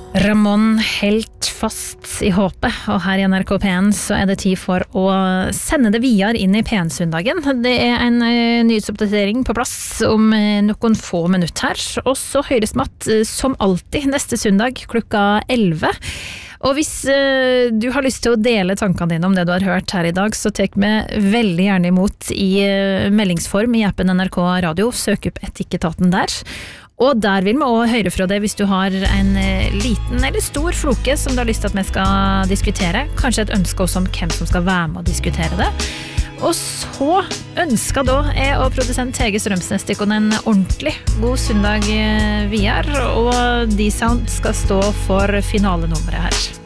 Ramón helt fast i håpet, og her i NRK P1 så det tid for å sende det videre inn i P1-søndagen. Det en nyhetsoppdatering på plass om noen få minutter her, og så høres matt som alltid neste søndag klokka 11. Og hvis du har lyst til å dele tankene dine om det du har hørt her i dag, så tek vi veldig gjerne imot i meldingsform i appen NRK Radio. Søk opp Etikketaten der. Og der vil vi også høre fra deg hvis du har en liten eller stor floke som du har lyst til at vi skal diskutere. Kanskje et ønske også om hvem som skal være med å diskutere det. Og så ønsker da jeg og produsent Hege Strømsnes en ordentlig god søndag videre, og D-Sound skal stå for finalenummeret her.